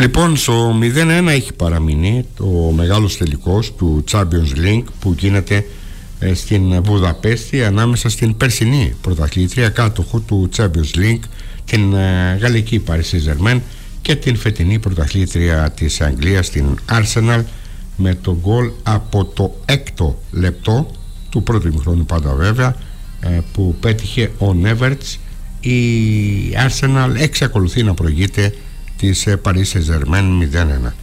Λοιπόν, στο 0-1 έχει παραμείνει το μεγάλος τελικός του Champions League που γίνεται στην Βουδαπέστη ανάμεσα στην περσινή πρωταθλήτρια κάτοχο του Champions League, την γαλλική Paris Saint-Germain, και την φετινή πρωταθλήτρια της Αγγλίας, την Arsenal, με το γκολ από το 6ο λεπτό του πρώτου ημιχρόνου, πάντα βέβαια, που πέτυχε ο Νέβερτς. Η Arsenal εξακολουθεί να προηγείται της Paris Saint-Germain 0-1.